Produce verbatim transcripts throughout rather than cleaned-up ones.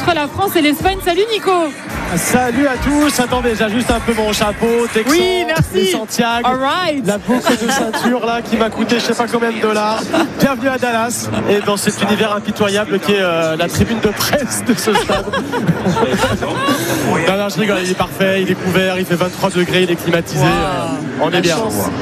entre la France et l'Espagne. Salut Nico. Salut à tous. Attendez, j'ajuste un peu mon chapeau. Texan, oui, merci. Santiago. All right. La boucle de ceinture là qui m'a coûté je sais pas combien de dollars. Bienvenue à Dallas et dans cet univers impitoyable qui est euh, la tribune de presse de ce stade. non, non, je rigole, il est parfait, il est couvert, il fait vingt-trois degrés, il est climatisé. Wow. Euh, on est bien.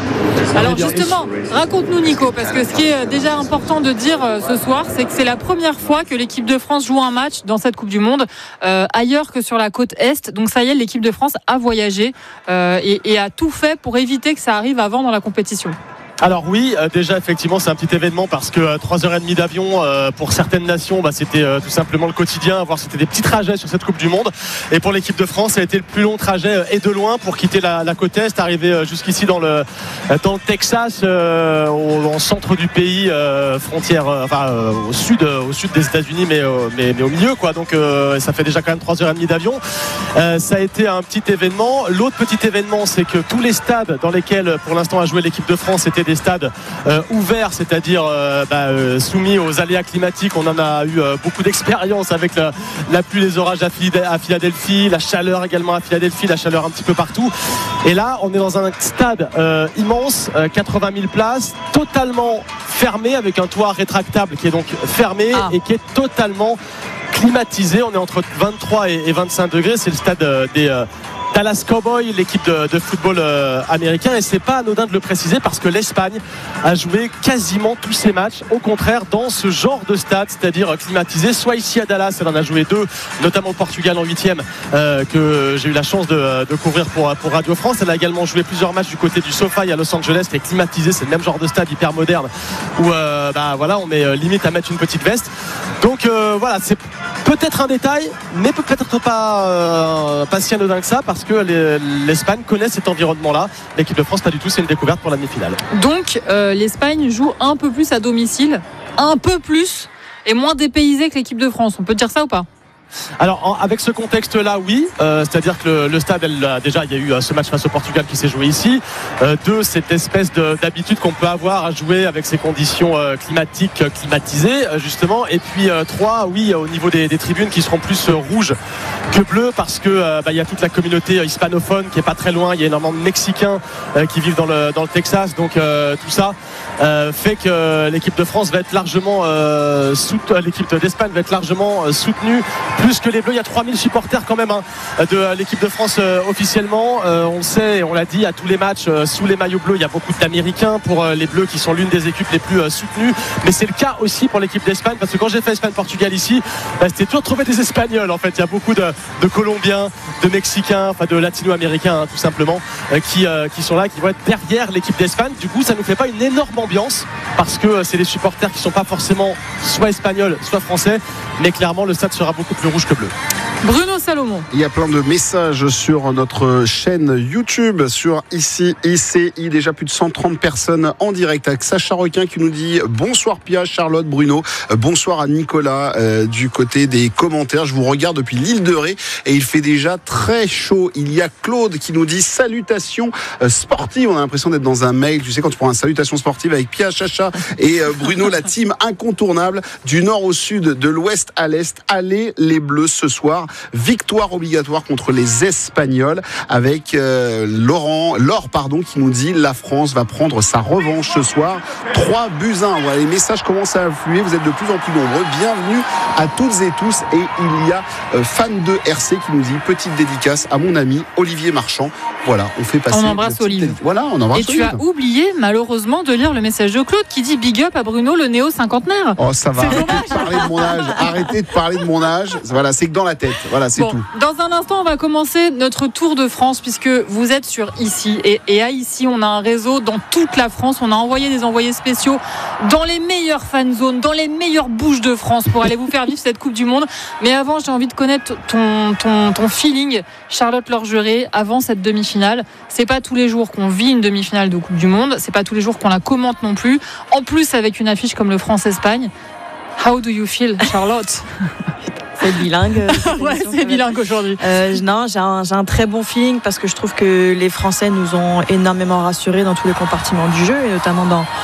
On Alors est bien. justement, raconte-nous Nico, parce que ce qui est déjà important de dire euh, ce soir, c'est que c'est la première fois que l'équipe de France joue un match dans cette Coupe du Monde euh, ailleurs que sur la côte Est. Donc ça y est, l'équipe de France a voyagé euh, et, et a tout fait pour éviter que ça arrive avant dans la compétition. Alors oui, euh, déjà effectivement c'est un petit événement parce que euh, trois heures trente d'avion euh, pour certaines nations, bah, c'était euh, tout simplement le quotidien, voire c'était des petits trajets sur cette Coupe du Monde. Et pour l'équipe de France, ça a été le plus long trajet euh, et de loin pour quitter la, la côte Est, arriver euh, jusqu'ici dans le, euh, dans le Texas, euh, au, au centre du pays, euh, frontière, euh, enfin euh, au sud, euh, au sud des États-Unis, mais, euh, mais, mais au milieu quoi. Donc euh, ça fait déjà quand même trois heures trente d'avion. Euh, ça a été un petit événement. L'autre petit événement, c'est que tous les stades dans lesquels pour l'instant a joué l'équipe de France étaient des stades euh, ouverts, c'est-à-dire euh, bah, euh, soumis aux aléas climatiques. On en a eu euh, beaucoup d'expérience avec la, la pluie, les orages à, à Philadelphie, la chaleur également à Philadelphie, la chaleur un petit peu partout. Et là, on est dans un stade euh, immense, euh, quatre-vingt mille places, totalement fermé avec un toit rétractable qui est donc fermé ah. et qui est totalement climatisé. On est entre vingt-trois et vingt-cinq degrés. C'est le stade euh, des euh, Dallas Cowboys, l'équipe de, de football euh, américain, et c'est pas anodin de le préciser parce que l'Espagne a joué quasiment tous ses matchs au contraire dans ce genre de stade, c'est-à-dire climatisé, soit ici à Dallas, elle en a joué deux, notamment au Portugal en huitième euh, que j'ai eu la chance de, de couvrir pour, pour Radio France. Elle a également joué plusieurs matchs du côté du SoFi à Los Angeles, qui est climatisé, c'est le même genre de stade hyper moderne où euh, bah, voilà, on est limite à mettre une petite veste. Donc euh, voilà, c'est peut-être un détail, mais peut-être pas, euh, pas si anodin que ça, parce que l'Espagne connaît cet environnement-là. L'équipe de France, pas du tout, c'est une découverte pour la demi-finale. Donc euh, l'Espagne joue un peu plus à domicile, un peu plus, et moins dépaysée que l'équipe de France. On peut dire ça ou pas ? Alors en, avec ce contexte-là, oui, euh, c'est-à-dire que le, le stade, elle, déjà, il y a eu euh, ce match face au Portugal qui s'est joué ici. Euh, deux, cette espèce de, d'habitude qu'on peut avoir à jouer avec ces conditions euh, climatiques euh, climatisées, euh, justement. Et puis euh, trois, oui, au niveau des, des tribunes qui seront plus euh, rouges que bleues, parce que euh, bah, il y a toute la communauté euh, hispanophone qui est pas très loin. Il y a énormément de Mexicains euh, qui vivent dans le dans le Texas, donc euh, tout ça euh, fait que euh, l'équipe de France va être largement euh, soutenue, l'équipe d'Espagne va être largement euh, soutenue. Plus que les Bleus, il y a trois mille supporters quand même hein, de l'équipe de France euh, officiellement. Euh, on le sait, on l'a dit, à tous les matchs euh, sous les maillots bleus, il y a beaucoup d'Américains pour euh, les Bleus qui sont l'une des équipes les plus euh, soutenues. Mais c'est le cas aussi pour l'équipe d'Espagne, parce que quand j'ai fait Espagne-Portugal ici, bah, c'était dur de trouver des Espagnols. En fait, il y a beaucoup de, de Colombiens, de Mexicains, enfin de Latino-Américains hein, tout simplement, euh, qui, euh, qui sont là, qui vont être derrière l'équipe d'Espagne. Du coup, ça nous fait pas une énorme ambiance, parce que euh, c'est des supporters qui sont pas forcément soit espagnols, soit français, mais clairement le stade sera beaucoup plus rouge que bleu. Bruno Salomon. Il y a plein de messages sur notre chaîne YouTube, sur Ici I C I, déjà plus de cent trente personnes en direct, avec Sacha Requin qui nous dit bonsoir Pia, Charlotte, Bruno, bonsoir à Nicolas euh, du côté des commentaires. Je vous regarde depuis l'île de Ré et il fait déjà très chaud. Il y a Claude qui nous dit salutations sportives. On a l'impression d'être dans un mail, tu sais, quand tu prends un salutation sportive avec Pia, Chacha et euh, Bruno, la team incontournable du nord au sud, de l'ouest à l'est. Allez les Bleus ce soir. Victoire obligatoire contre les Espagnols, avec euh, Laurent, Laure pardon, qui nous dit la France va prendre sa revanche ce soir. trois buts à un. Voilà, les messages commencent à affluer. Vous êtes de plus en plus nombreux. Bienvenue à toutes et tous. Et il y a euh, fan de R C qui nous dit petite dédicace à mon ami Olivier Marchand. Voilà, on fait passer. On embrasse Olivier. Dédic- voilà, on embrasse. Et tu as oublié malheureusement de lire le message de Claude qui dit big up à Bruno, le néo-cinquantenaire. Oh, ça va. Arrêtez de parler de mon âge. Arrêtez de parler de mon âge. Voilà, c'est que dans la tête. Voilà, c'est bon, tout. Dans un instant, on va commencer notre tour de France, puisque vous êtes sur Ici. Et, et à Ici, on a un réseau dans toute la France. On a envoyé des envoyés spéciaux dans les meilleures fan zones, dans les meilleures bouches de France pour aller vous faire vivre cette Coupe du Monde. Mais avant, j'ai envie de connaître ton, ton, ton feeling, Charlotte Lorgeret, avant cette demi-finale. C'est pas tous les jours qu'on vit une demi-finale de Coupe du Monde. C'est pas tous les jours qu'on la commente non plus. En plus, avec une affiche comme le France-Espagne. How do you feel, Charlotte? C'est bilingue. Ouais, c'est bilingue aujourd'hui. Euh, non, j'ai un, j'ai un très bon feeling parce que je trouve que les Français nous ont énormément rassurés dans tous les compartiments du jeu et notamment dans,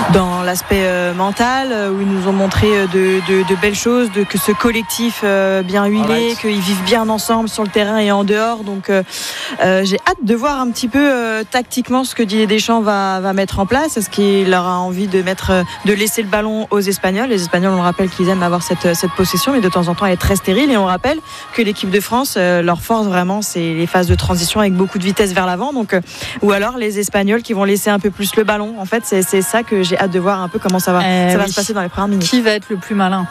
dans l'aspect euh, mental, euh, où ils nous ont montré euh, de, de, de belles choses, de, que ce collectif euh, bien huilé, right. qu'ils vivent bien ensemble sur le terrain et en dehors. Donc euh, euh, j'ai hâte de voir un petit peu euh, tactiquement ce que Didier Deschamps va, va mettre en place. Est-ce qu'il aura envie de mettre, de laisser le ballon aux Espagnols? Les Espagnols, on rappelle qu'ils aiment avoir cette, cette possession, mais de temps en temps elle est très stérile. Et on rappelle que l'équipe de France, euh, leur force vraiment, c'est les phases de transition avec beaucoup de vitesse vers l'avant. Donc, euh, ou alors les Espagnols qui vont laisser un peu plus le ballon. En fait, c'est, c'est ça que j'ai hâte de voir un peu comment ça va, euh, ça va oui. se passer dans les premières minutes. Qui va être le plus malin?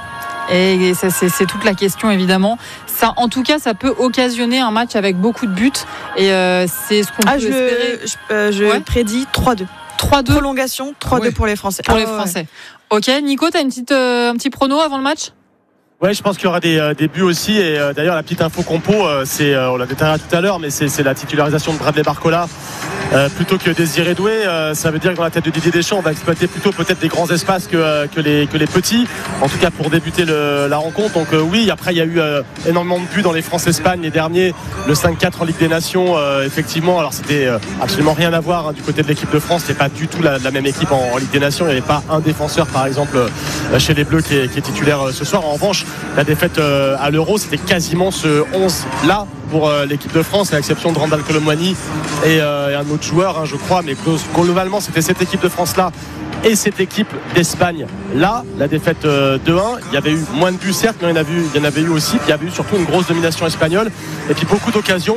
Et ça, c'est, c'est toute la question, évidemment. Ça, en tout cas, ça peut occasionner un match avec beaucoup de buts. Et euh, c'est ce qu'on ah, peut je, espérer. Je, euh, je ouais. prédis trois deux. trois deux. Prolongation, trois deux ah ouais. pour les Français. Pour ah les Français. Ouais. Ok, Nico, t'as une petite, euh, un petit prono avant le match? Ouais, je pense qu'il y aura des, euh, des buts aussi. Et euh, d'ailleurs, la petite info compo, euh, c'est, euh, on l'a détaillé tout à l'heure, mais c'est, c'est la titularisation de Bradley Barcola euh, plutôt que Désiré Doué. Euh, ça veut dire que dans la tête de Didier Deschamps, on va exploiter plutôt peut-être des grands espaces que, euh, que, les, que les petits. En tout cas, pour débuter le, la rencontre. Donc euh, oui, après, il y a eu euh, énormément de buts dans les France-Espagne les derniers. Le cinq quatre en Ligue des Nations, euh, effectivement. Alors, c'était euh, absolument rien à voir hein, du côté de l'équipe de France. C'est pas du tout la, la même équipe en, en Ligue des Nations. Il n'y avait pas un défenseur, par exemple, euh, chez les Bleus qui est, qui est titulaire euh, ce soir. En revanche, la défaite euh, à l'Euro, c'était quasiment ce onze là pour euh, l'équipe de France, à l'exception de Randal Colomwani et, euh, et un autre joueur, hein, je crois, mais globalement, c'était cette équipe de France là et cette équipe d'Espagne là. La défaite euh, deux un, il y avait eu moins de buts certes, mais il y en avait eu, il y en avait eu aussi, puis il y avait eu surtout une grosse domination espagnole et puis beaucoup d'occasions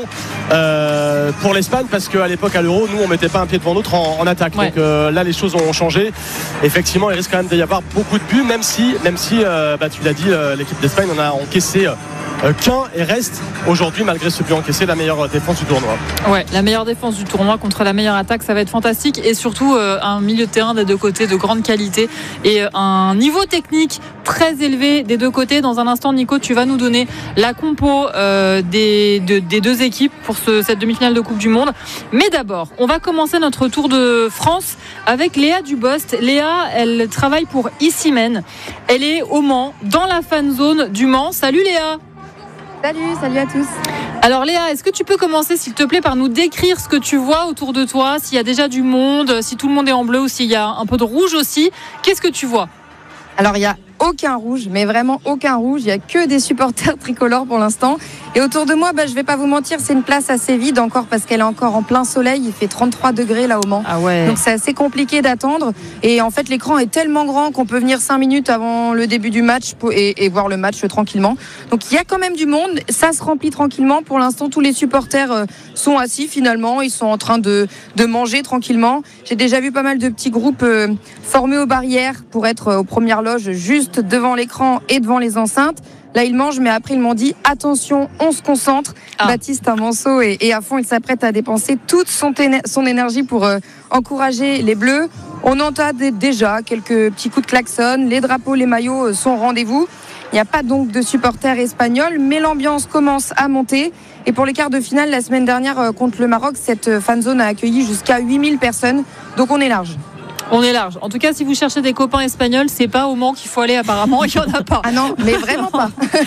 euh, pour l'Espagne, parce qu'à l'époque à l'Euro, nous on mettait pas un pied devant l'autre en, en attaque. Ouais. Donc euh, là les choses ont changé. Effectivement, il risque quand même d'y avoir beaucoup de buts, même si, même si euh, bah, tu l'as dit, euh, l'équipe d'Espagne en a encaissé euh, qu'un et reste aujourd'hui, malgré ce but encaissé, la meilleure défense du tournoi. Ouais, la meilleure défense du tournoi contre la meilleure attaque, ça va être fantastique, et surtout euh, un milieu de terrain des deux côtés de grande qualité et euh, un niveau technique très élevé des deux côtés. Dans un instant, Nico, tu vas nous donner la compo euh, des, de, des deux équipes pour ce, cette demi-finale de Coupe du Monde. Mais d'abord, on va commencer notre tour de France avec Léa Dubost. Léa, elle travaille pour Issimen. Elle est au Mans, dans la fan zone du Mans. Salut Léa. Salut, salut à tous. Alors Léa, est-ce que tu peux commencer s'il te plaît par nous décrire ce que tu vois autour de toi, s'il y a déjà du monde, si tout le monde est en bleu ou s'il y a un peu de rouge aussi. Qu'est-ce que tu vois? Alors il y a aucun rouge, mais vraiment aucun rouge. Il n'y a que des supporters tricolores pour l'instant. Et autour de moi, bah, je ne vais pas vous mentir, c'est une place assez vide encore parce qu'elle est encore en plein soleil. Il fait trente-trois degrés là au Mans. Ah ouais. Donc c'est assez compliqué d'attendre. Et en fait, l'écran est tellement grand qu'on peut venir cinq minutes avant le début du match et, et voir le match tranquillement. Donc il y a quand même du monde. Ça se remplit tranquillement. Pour l'instant, tous les supporters sont assis finalement. Ils sont en train de, de manger tranquillement. J'ai déjà vu pas mal de petits groupes euh, formés aux barrières pour être aux premières loges juste devant l'écran et devant les enceintes. Là, ils mangent, mais après, ils m'ont dit attention, on se concentre. Ah. Baptiste Amanceau est, est à fond. Il s'apprête à dépenser toute son, téné- son énergie pour euh, encourager les Bleus. On entend déjà quelques petits coups de klaxon. Les drapeaux, les maillots sont au rendez-vous. Il n'y a pas donc de supporters espagnols, mais l'ambiance commence à monter. Et pour les quarts de finale, la semaine dernière contre le Maroc, cette fanzone a accueilli jusqu'à huit mille personnes. Donc on est large. On est large. En tout cas, si vous cherchez des copains espagnols, c'est pas au Mans qu'il faut aller apparemment. Il n'y en a pas. Ah non, mais vraiment pas.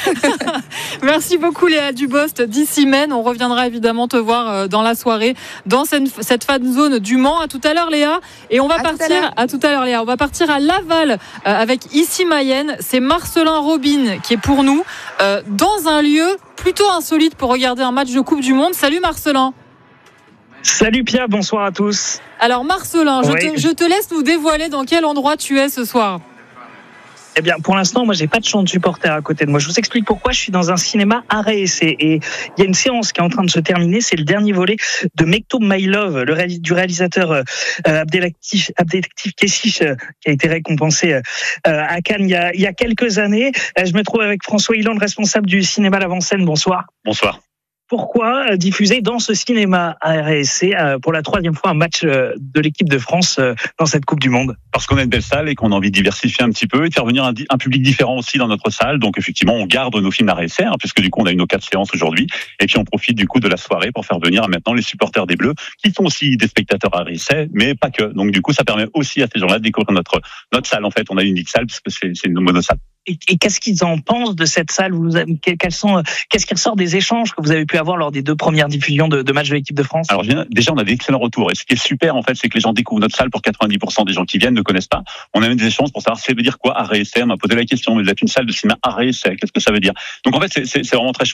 Merci beaucoup Léa Dubost d'Issimen. On reviendra évidemment te voir dans la soirée dans cette fan zone du Mans. À tout à l'heure Léa. Et on va à partir tout à, à tout à l'heure Léa. On va partir à Laval avec Issy Mayenne. C'est Marcelin Robin qui est pour nous dans un lieu plutôt insolite pour regarder un match de Coupe du Monde. Salut Marcelin. Salut Pierre, bonsoir à tous. Alors Marcelin, je, oui. te, je te laisse nous dévoiler dans quel endroit tu es ce soir. Eh bien, pour l'instant, moi, j'ai pas de champ de supporters à côté de moi. Je vous explique pourquoi. Je suis dans un cinéma arrêt essai et il y a une séance qui est en train de se terminer. C'est le dernier volet de Mektoub My Love, le réalis- du réalisateur euh, Abdelaktif, Abdelaktif Keshish, euh, qui a été récompensé euh, à Cannes il y, a, il y a quelques années. Euh, je me trouve avec François Hilland, responsable du cinéma L'Avant-Scène. Bonsoir. Bonsoir. Pourquoi diffuser dans ce cinéma A R S C pour la troisième fois un match de l'équipe de France dans cette Coupe du Monde? Parce qu'on a une belle salle et qu'on a envie de diversifier un petit peu et de faire venir un, un public différent aussi dans notre salle. Donc effectivement, on garde nos films A R S C, hein, puisque du coup on a eu nos quatre séances aujourd'hui. Et puis on profite du coup de la soirée pour faire venir maintenant les supporters des Bleus, qui sont aussi des spectateurs A R S C, mais pas que. Donc du coup, ça permet aussi à ces gens-là de découvrir notre notre salle. En fait, on a une unique salle puisque c'est, c'est une monosalle. et, et qu'est-ce qu'ils en pensent de cette salle? Vous avez, quels sont, qu'est-ce qui ressort des échanges que vous avez pu avoir lors des deux premières diffusions de, de matchs de l'équipe de France? Alors déjà, on a d'excellents retours. Et ce qui est super, en fait, c'est que les gens découvrent notre salle. Pour quatre-vingt-dix pour cent des gens qui viennent ne connaissent pas. On a même des échanges pour savoir ça veut dire quoi arrêt essai. On m'a posé la question, vous êtes une salle de cinéma arrêt essai, qu'est-ce que ça veut dire? Donc en fait, c'est, c'est, c'est vraiment très chouette.